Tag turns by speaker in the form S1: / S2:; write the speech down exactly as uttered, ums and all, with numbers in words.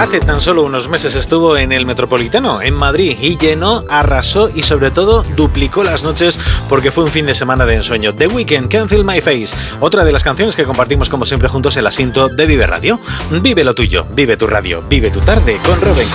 S1: Hace tan solo unos meses estuvo en el Metropolitano, en Madrid, y llenó, arrasó y sobre todo duplicó las noches porque fue un fin de semana de ensueño. The Weeknd, Can't Feel My Face, otra de las canciones que compartimos como siempre juntos el asiento de Vive Radio. Vive lo tuyo, vive tu radio, vive tu tarde con Robin.